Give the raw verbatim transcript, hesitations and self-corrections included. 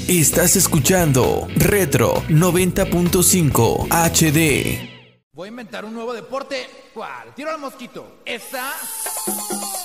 Estás escuchando Retro noventa punto cinco H D. Voy a inventar un nuevo deporte. ¿Cuál? Tiro al mosquito. Esa.